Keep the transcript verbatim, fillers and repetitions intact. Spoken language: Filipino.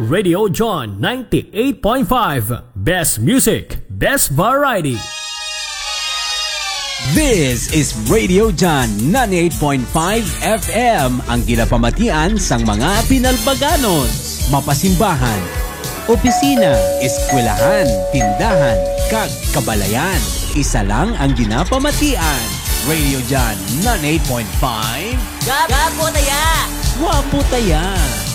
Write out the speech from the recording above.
Radio John ninety-eight point five. Best music, best variety. This is Radio John ninety-eight point five F M, ang ginapamatian sang mga Pinalbaganos, mapasimbahan, opisina, eskwelahan, tindahan, kag kabalayan. Isa lang ang ginapamatian. Radio John ninety-eight point five. Gapo taya! Wapo taya!